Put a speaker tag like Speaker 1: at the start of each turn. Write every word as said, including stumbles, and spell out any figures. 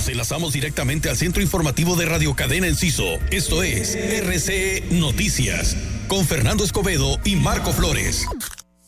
Speaker 1: Nos enlazamos directamente al centro informativo de Radio Cadena Enciso. Esto es R C E Noticias, con Fernando Escobedo y Marco Flores.